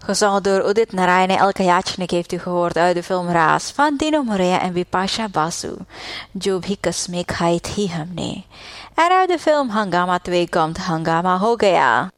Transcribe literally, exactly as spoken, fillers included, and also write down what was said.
Gezongen door Udit Narayan en Elka Yachnik heeft u gehoord uit de film Raas van Dino Morea en Bipasha Basu. Jo bhi kasme khai thi humne. En uit de film Hangama twee komt Hangama ho gaya.